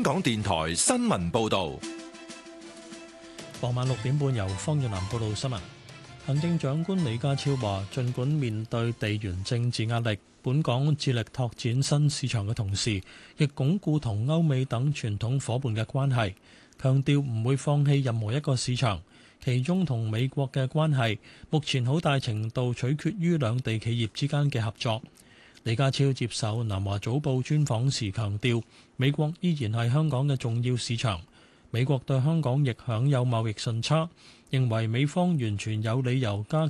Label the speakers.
Speaker 1: 香港電台新聞報道。
Speaker 2: 傍晚6點半由方遠南報道新聞。行政長官李家超話，儘管面對地緣政治壓力，本港致力拓展新市場嘅同時，亦鞏固同歐美等傳統夥伴嘅關係，強調唔會放棄任何一個市場。其中同美國嘅關係，目前好大程度取決於兩地企業之間嘅合作。李家超接受南華早報專訪時強調，美國依然係香港嘅重要市場，美國對香港亦享有貿易順差，認為美方完全有理由加